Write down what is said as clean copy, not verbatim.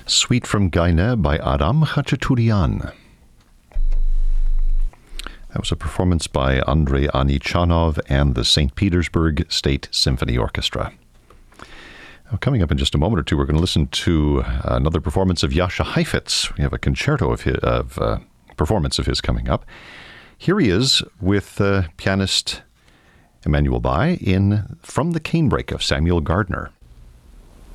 Suite from Gaine by Aram Khachaturian. That was a performance by Andrei Anichanov and the St. Petersburg State Symphony Orchestra. Now, coming up in just a moment or two, we're going to listen to another performance of Jascha Heifetz. We have a concerto performance of his coming up. Here he is with pianist Emanuel Bai in From the Canebrake of Samuel Gardner.